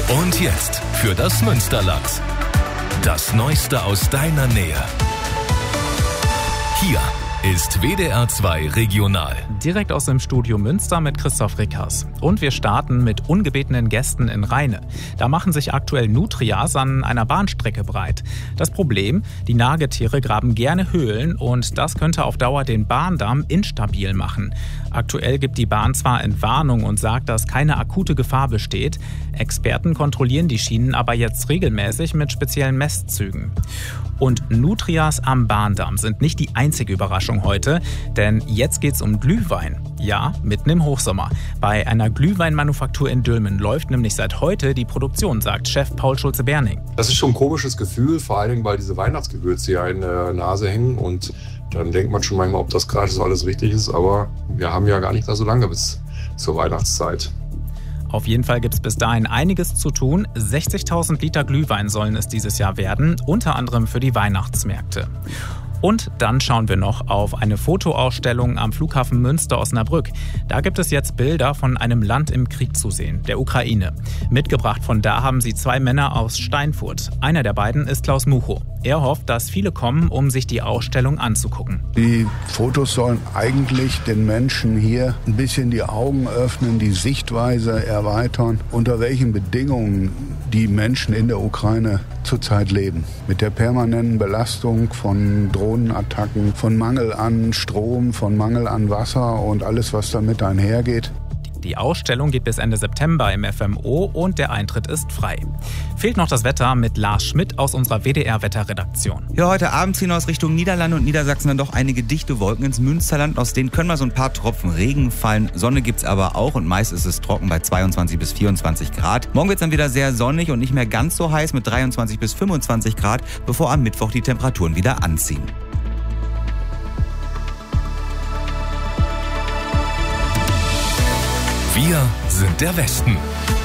Und jetzt für das Münsterland. Das Neueste aus deiner Nähe. Hier ist WDR 2 Regional. Direkt aus dem Studio Münster mit Christoph Rickers. Und wir starten mit ungebetenen Gästen in Rheine. Da machen sich aktuell Nutrias an einer Bahnstrecke breit. Das Problem, die Nagetiere graben gerne Höhlen und das könnte auf Dauer den Bahndamm instabil machen. Aktuell gibt die Bahn zwar Entwarnung und sagt, dass keine akute Gefahr besteht. Experten kontrollieren die Schienen aber jetzt regelmäßig mit speziellen Messzügen. Und Nutrias am Bahndamm sind nicht die einzige Überraschung heute, denn jetzt geht's um Glühwein. Ja, mitten im Hochsommer. Bei einer Glühweinmanufaktur in Dülmen läuft nämlich seit heute die Produktion, sagt Chef Paul Schulze-Berning. Das ist schon ein komisches Gefühl, vor allen Dingen, weil diese Weihnachtsgewürze ja in der Nase hängen und dann denkt man schon manchmal, ob das gerade so alles richtig ist, aber wir haben ja gar nicht mehr so lange bis zur Weihnachtszeit. Auf jeden Fall gibt es bis dahin einiges zu tun. 60.000 Liter Glühwein sollen es dieses Jahr werden, unter anderem für die Weihnachtsmärkte. Und dann schauen wir noch auf eine Fotoausstellung am Flughafen Münster-Osnabrück. Da gibt es jetzt Bilder von einem Land im Krieg zu sehen, der Ukraine. Mitgebracht von da haben sie 2 Männer aus Steinfurt. Einer der beiden ist Klaus Mucho. Er hofft, dass viele kommen, um sich die Ausstellung anzugucken. Die Fotos sollen eigentlich den Menschen hier ein bisschen die Augen öffnen, die Sichtweise erweitern, unter welchen Bedingungen die Menschen in der Ukraine zurzeit leben. Mit der permanenten Belastung von Drohnenattacken, von Mangel an Strom, von Mangel an Wasser und alles, was damit einhergeht. Die Ausstellung geht bis Ende September im FMO und der Eintritt ist frei. Fehlt noch das Wetter mit Lars Schmidt aus unserer WDR-Wetterredaktion. Ja, heute Abend ziehen aus Richtung Niederlande und Niedersachsen dann doch einige dichte Wolken ins Münsterland. Aus denen können mal so ein paar Tropfen Regen fallen. Sonne gibt's aber auch und meist ist es trocken bei 22 bis 24 Grad. Morgen wird's dann wieder sehr sonnig und nicht mehr ganz so heiß mit 23 bis 25 Grad, bevor am Mittwoch die Temperaturen wieder anziehen. Wir sind der Westen.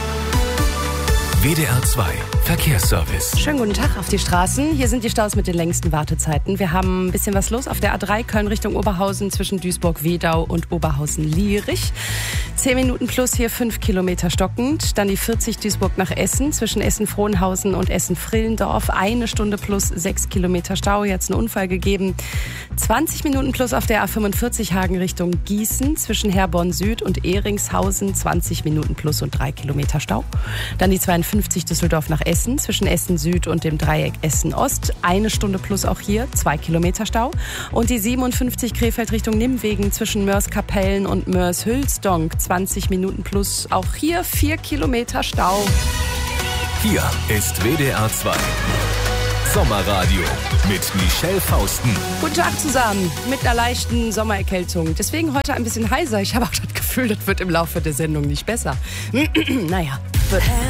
WDR 2 Verkehrsservice. Schönen guten Tag auf die Straßen. Hier sind die Staus mit den längsten Wartezeiten. Wir haben ein bisschen was los auf der A3 Köln Richtung Oberhausen zwischen Duisburg-Wedau und Oberhausen-Lierich. 10 Minuten plus hier 5 Kilometer stockend. Dann die 40 Duisburg nach Essen zwischen Essen-Frohnhausen und Essen-Frillendorf. 1 Stunde plus 6 Kilometer Stau. Jetzt einen Unfall gegeben. 20 Minuten plus auf der A45 Hagen Richtung Gießen zwischen Herborn Süd und Ehringshausen. 20 Minuten plus und 3 Kilometer Stau. Dann die 52 Düsseldorf nach Essen zwischen Essen Süd und dem Dreieck Essen Ost. 1 Stunde plus auch hier 2 Kilometer Stau. Und die 57 Krefeld Richtung Nimwegen zwischen Mörs-Kapellen und Mörs-Hülsdonk. 20 Minuten plus auch hier 4 Kilometer Stau. Hier ist WDR 2 Sommerradio mit Michelle Fausten. Guten Tag zusammen mit einer leichten Sommererkältung. Deswegen heute ein bisschen heiser. Ich habe auch das Gefühl, das wird im Laufe der Sendung nicht besser. Naja.